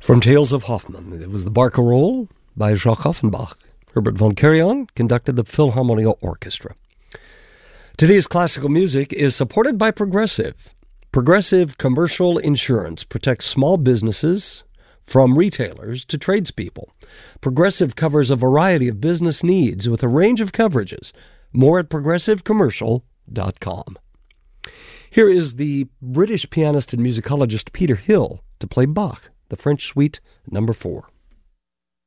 From Tales of Hoffmann, it was the Barcarolle by Jacques Offenbach. Herbert von Karajan conducted the Philharmonia Orchestra. Today's classical music is supported by Progressive. Progressive Commercial Insurance protects small businesses from retailers to tradespeople. Progressive covers a variety of business needs with a range of coverages. More at progressivecommercial.com. Here is the British pianist and musicologist Peter Hill to play Bach, the French Suite No. 4.